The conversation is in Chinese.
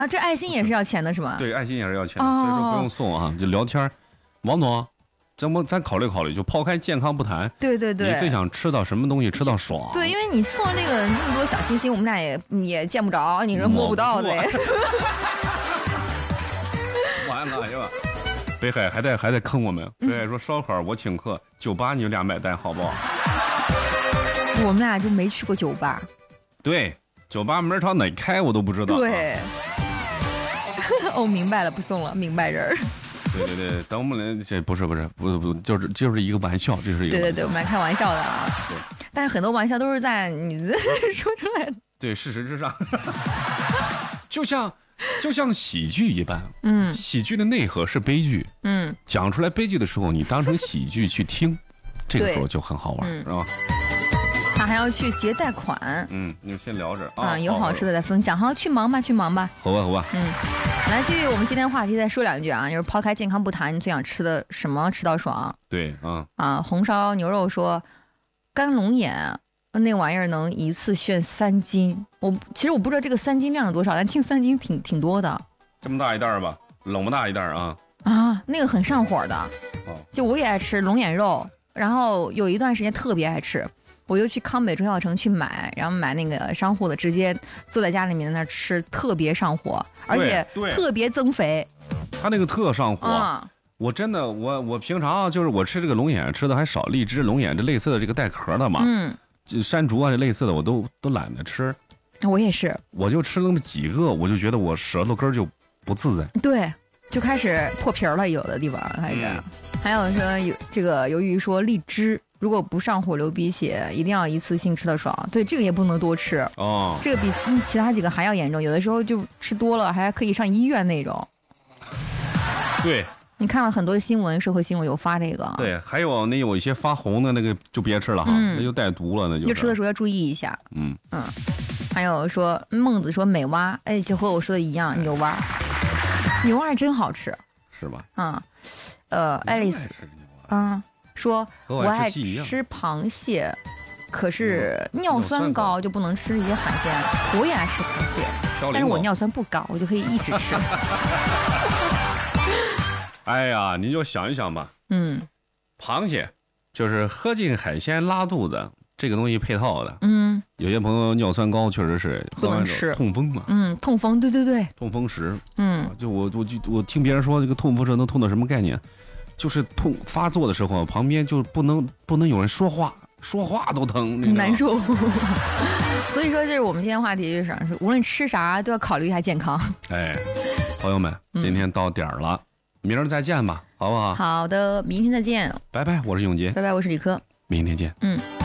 啊，这爱心也是要钱的是吧？ 对，爱心也是要钱的，所以说不用送啊，就聊天。王总，咱考虑考虑，就抛开健康不谈。 对对对。 你最想吃到什么东西？吃到爽？ 对，因为你送这个这么多小心心，我们俩也见不着，你说摸不到的。 完了是吧？北海还在坑我们。北海说烧烤我请客，酒吧你们俩买单好不好？ 我们俩就没去过酒吧。对。 酒吧门朝哪开我都不知道。 对，哦，明白了，不送了，明白人儿。 对对对，等我们来，这不，就是一个玩笑，这是一个。 对，我们来开玩笑的啊。对。但是很多玩笑都是在你说出来的。 对，事实之上。就像喜剧一般，喜剧的内核是悲剧，讲出来悲剧的时候，你当成喜剧去听，这个时候就很好玩，是吧？ 他还要去结贷款， 你们先聊着啊，有好吃的再分享。好，去忙吧，去忙吧。 好吧。 来，继续我们今天话题再说两句啊，就是抛开健康不谈，你最想吃的什么吃到爽？ 对红烧牛肉说，干龙眼那玩意儿能一次炫3斤，其实我不知道这个3斤量有多少，但听3斤挺多的。 这么大一袋吧，冷不大一袋啊。 那个很上火的。就我也爱吃龙眼肉，然后有一段时间特别爱吃。我就去康北中药城去买，然后买那个商户的，直接坐在家里面在那吃，特别上火，而且特别增肥。 他那个特上火，我真的我平常就是我吃这个龙眼吃的还少，荔枝、龙眼这类似的这个带壳的嘛，就山竹啊这类似的我都懒得吃。 我也是， 我就吃那么几个，我就觉得我舌头根就不自在。 对，就开始破皮了，有的地方还是。还有说这个由于说荔枝。如果不上火流鼻血，一定要一次性吃的爽。对，这个也不能多吃哦。这个比其他几个还要严重，有的时候就吃多了还可以上医院那种。 对， 你看了很多新闻，社会新闻有发这个。 对，还有有一些发红的那个就别吃了哈，那就带毒了，那就吃的时候要注意一下。还有说孟子说美蛙，就和我说的一样，牛蛙，牛蛙真好吃， 是吧？ 爱丽丝，说我爱吃螃蟹，可是尿酸高就不能吃一些海鲜。我也爱吃螃蟹，但是我尿酸不高，我就可以一直吃。 哎呀，你就想一想吧。螃蟹就是喝进海鲜拉肚子，这个东西配套的。有些朋友尿酸高，确实是不能吃， 痛风嘛。 痛风，对， 痛风石。就我听别人说这个痛风石能痛到什么概念？就是痛发作的时候，旁边就不能有人说话都疼， 难受。所以说，这是我们今天话题，就是无论吃啥都要考虑一下健康。 朋友们，今天到点儿了，明儿再见吧，好不好？ 好的，明天再见。 拜拜，我是永杰。 拜拜，我是李科。 明天见。